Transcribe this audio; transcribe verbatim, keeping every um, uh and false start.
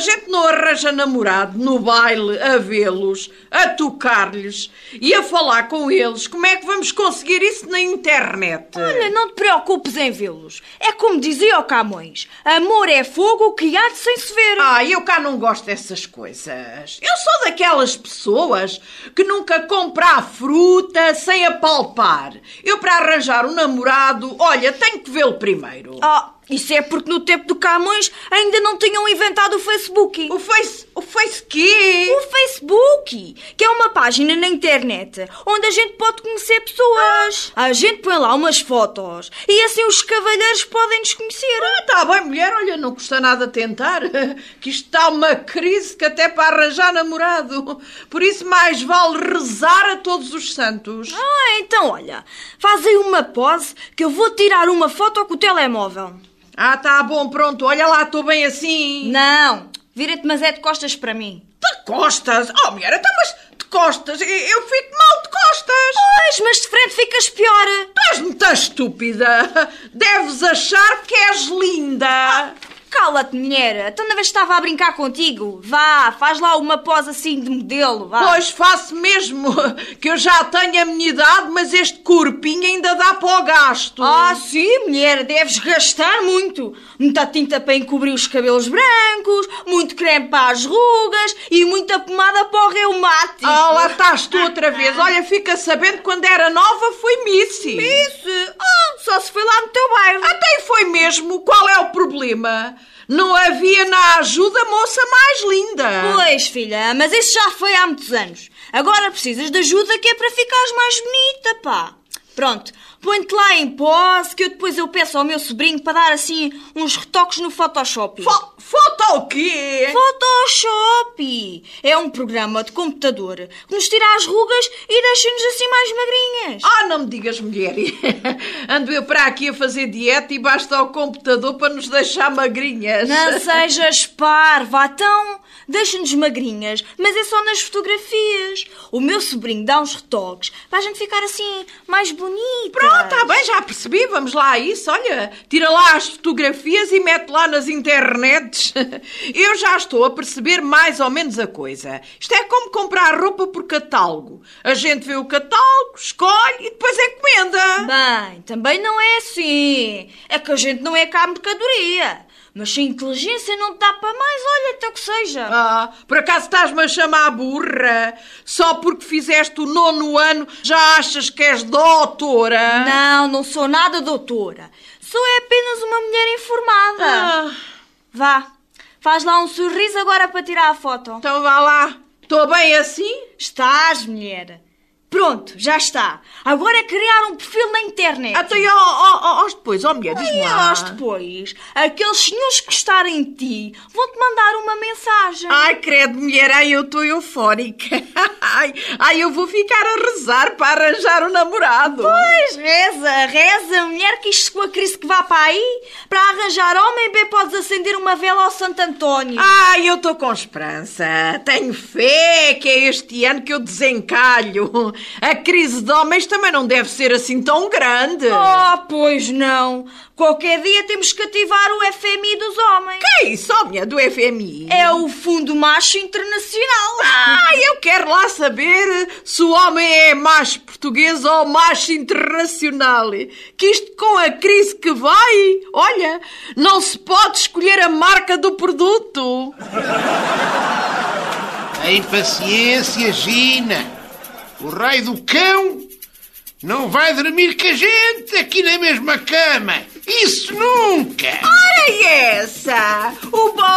gente não arranja namorado no baile a vê-los, a tocar-lhes e a falar com eles. Como é que vamos conseguir isso na internet? Olha, não te preocupes em vê-los. É como dizia o Camões, amor é fogo que arde sem se ver. Ah, eu cá não gosto dessas coisas. Eu sou daquelas pessoas que nunca compram a fruta sem apalpar. Eu, para arranjar um namorado, olha, tenho que vê-lo primeiro. Ah, isso é porque no tempo do Camões ainda não tinham inventado o Facebook. O Face... O Face quê? O Facebook, que é uma página na internet onde a gente pode conhecer pessoas. Ah. A gente põe lá umas fotos e assim os cavalheiros podem nos conhecer. Ah, tá bem, mulher, olha, não custa nada tentar. Que isto está uma crise que até para arranjar namorado. Por isso mais vale rezar a todos os santos. Ah, então olha, faz aí uma pose que eu vou tirar uma foto com o telemóvel. Ah, tá bom, pronto, olha lá, estou bem assim. Não, vira-te, mas é de costas para mim. De costas? Oh, mulher, então, mas de costas? Eu fico mal de costas. Pois, mas de frente ficas pior. Tu és muito estúpida. Deves achar que és linda. Ah, cala-te, mulher. Então, na vez estava a brincar contigo. Vá, faz lá uma pose assim de modelo, vá. Pois, faço mesmo. Que eu já tenho a minha idade, mas este corpinho ainda dá para o gasto. Ah, sim, mulher. Deves gastar muito. Muita tinta para encobrir os cabelos brancos, muito creme para as rugas e muita pomada para o reumático. Ah, lá estás tu outra vez. Olha, fica sabendo que quando era nova fui Missy. Missy? Ah, só se foi lá no teu bairro. Até foi mesmo. Qual é o problema? Não havia na ajuda moça mais linda. Pois, filha, mas isso já foi há muitos anos. Agora precisas de ajuda que é para ficares mais bonita, pá. Pronto, põe-te lá em pose que eu depois eu peço ao meu sobrinho para dar assim uns retoques no Photoshop. Fo foto o quê? Photoshop! É um programa de computador que nos tira as rugas e deixa-nos assim mais magrinhas. Ah, não me digas, mulher. Ando eu para aqui a fazer dieta e basta ao computador para nos deixar magrinhas. Não sejas parva, então deixa-nos magrinhas, mas é só nas fotografias. O meu sobrinho dá uns retoques para a gente ficar assim mais bonita. Pronto, está bem, já percebi, vamos lá a isso. Olha, tira lá as fotografias e mete lá nas internets. Eu já estou a perceber mais ou menos a coisa. Isto é como comprar roupa por catálogo. A gente vê o catálogo, escolhe e depois encomenda. Bem, também não é assim. É que a gente não é cá mercadoria. Mas se a inteligência não te dá para mais, olha, até que seja. Ah, por acaso estás-me a chamar burra? Só porque fizeste o nono ano já achas que és doutora? Não, não sou nada doutora. Sou apenas uma mulher informada. Ah. Vá, faz lá um sorriso agora para tirar a foto. Então vá lá. Estou bem assim? Estás, mulher. Pronto, já está. Agora é criar um perfil na internet. Até ao, ao, aos depois, ó oh, mulher, diz-me lá. Aos depois, aqueles senhores que gostarem de ti vão-te mandar uma mensagem. Ai, credo, mulher, ai, eu estou eufórica. Ai, ai, eu vou ficar a rezar para arranjar um namorado. Pois, reza, reza, mulher, que isto com a crise que vá para aí, para arranjar homem, bem podes acender uma vela ao Santo António. Ai, eu estou com esperança. Tenho fé que é este ano que eu desencalho. A crise de homens também não deve ser assim tão grande. Oh, pois não. Qualquer dia temos que ativar o F M I dos homens. Que é isso, homem, do F M I? É o Fundo Macho Internacional. Ah, eu quero lá saber se o homem é macho português ou macho internacional. Que isto com a crise que vai, olha, não se pode escolher a marca do produto. Tem paciência, Gina. O raio do cão não vai dormir com a gente aqui na mesma cama. Isso nunca! Ora essa! O